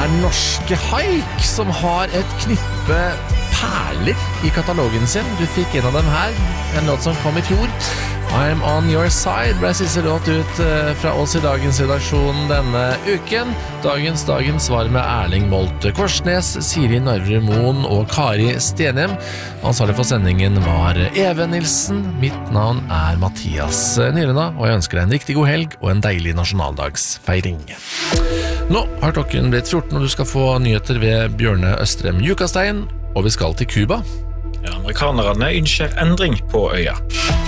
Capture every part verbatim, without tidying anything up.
er norske Haik, som har et knippe perler i katalogen sin. Du fikk en av dem her, en låt som kom i fjor. I'm on your side ble siste låt ut fra oss i dagens redaksjon denne uken. Dagens dagens var med Erling Molte Korsnes, Siri Narve Moen og Kari Stenhjem. Ansvarlig for sendingen var Even Nilsen. Mitt navn er Mathias Nyrena, og jeg ønsker deg en riktig god helg og en deilig nasjonaldagsfeiring. Nå har klokken blitt fjorten, og du skal få nyheter ved Bjørne Østrem Jukastein, og vi skal til Cuba. Ja, amerikanerne ønsker endring på øya.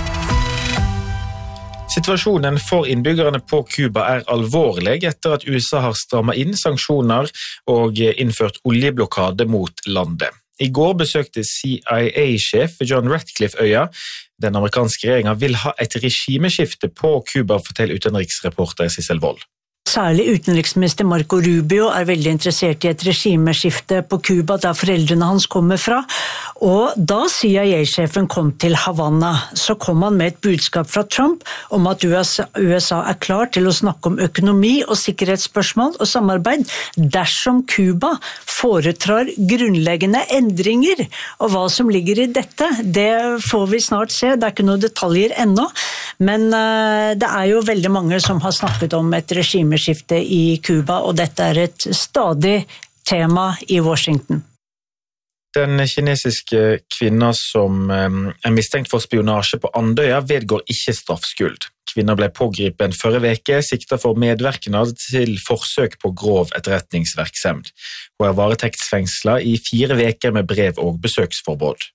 Situasjonen for innbyggerne på Cuba er alvorlig etter at U S A har strammet inn sanksjoner og innført oljeblokade mot landet. I går besøkte C I A-sjef John Ratcliffe øya. Den amerikanske regjeringen vil ha et regimeskifte på Cuba, forteller utenriksreporter Sissel Wold. Særlig utenriksminister Marco Rubio er veldig interessert i et regimeskifte på Cuba, der foreldrene hans kommer fra. Og da C I A-sjefen kom til Havana, så kom han med et budskap fra Trump om at U S A, U S A er klar til å snakke om økonomi og sikkerhetsspørsmål og samarbeid dersom Cuba foretrar grunnleggende endringer. Og hva som ligger i dette, det får vi snart se. Det er ikke noen detaljer ennå, men uh, det er jo veldig mange som har snakket om et regimeskifte i Cuba, og dette er et stadig tema i Washington. Den kinesiske kvinna som er mistenkt for spionasje på Andøya vedgår ikke straffskyld. Kvinna ble pågripen forrige veke, siktet for medvirknad til forsøk på grov etterretningsvirksomhet. Hun er varetektsfengslet i fire veker med brev- og besøksforbud.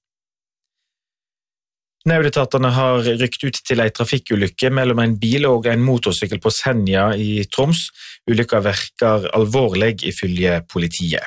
Nødetatene har rykt ut til en trafikkulykke mellom en bil og en motorsykkel på Senja i Troms. Ulykka virker alvorlig ifølge politiet.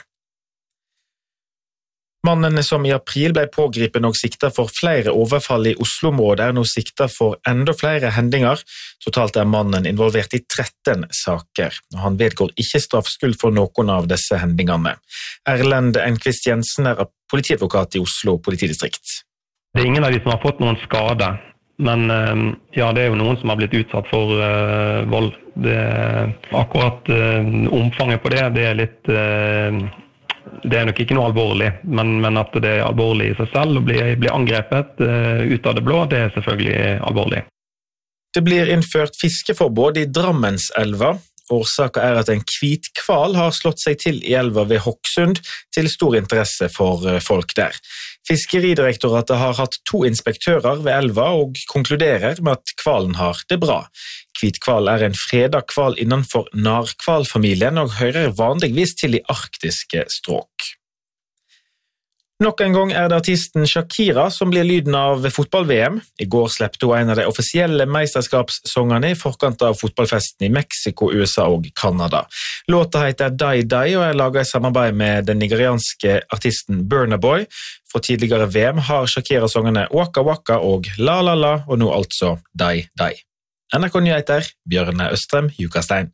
Mannen som i april ble pågripen og siktet for flere overfall i Oslo-området er nå siktet for enda flere hendinger. Totalt er mannen involvert i tretten saker, og han vedgår ikke straffskyld for noen av disse hendingene. Erlend Enquist Jensen er politiadvokat i Oslo politidistrikt. Det er ingen av de som har fått noen skade, men ja, det er jo noen som har blitt utsatt for uh, vold. Det, akkurat uh, omfanget på det, det er litt... Uh, Det er nok ikke noe alvorlig, men, men at det er alvorlig i seg selv og blir, blir angrepet uh, ut av det blå, det er selvfølgelig alvorlig. Det blir innført fiskeforbud i Drammenselva. Årsaken er at en hvit hval har slått seg til i elva ved Hokksund, til stor interesse for folk der. Fiskeridirektoratet har hatt to inspektører ved elva og konkluderer med at hvalen har det bra. Hvithval er en fredet hval innenfor narhvalfamilien og hører vanligvis til i arktiske stråk. Nok en gang er det artisten Shakira som blir lyden av fotball-V M. I går slepte hun en av de offisielle meisterskapssångene i forkant av fotballfesten i Mexico, U S A og Kanada. Låta heter Die Die og er laget i samarbeid med den nigerianske artisten Burna Boy. For tidligere V M har Shakira-sångene Waka Waka og La La La, og nå altså Die Die. N R K Nyheter, Bjørne Østrem Jukastein.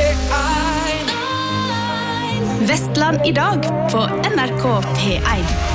Vestland i dag på N R K P en.